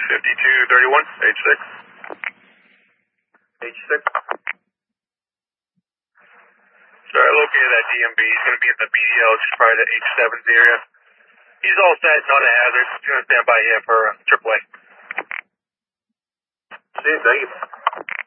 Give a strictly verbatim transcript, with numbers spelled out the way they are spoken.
fifty-two thirty-one, H six. H six. Sorry, I located that D M B. He's going to be in the B D L, just probably the H seven's area. He's all set, not a hazard. He's going to stand by here for uh, triple A. See you, thank you.